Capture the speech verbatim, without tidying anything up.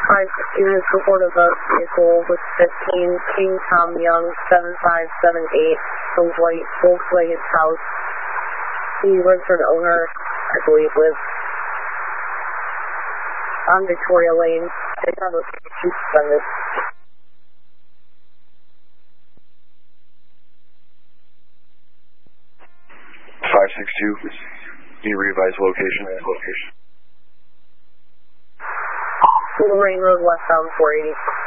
five units reported about vehicle with fifteen King Tom Young seven five seven eight from White Volkswagen House. The registered owner, I believe, lives on Victoria Lane. They have a suspended. five six two, can you revise location? Location. Lorraine Road, westbound four eighty.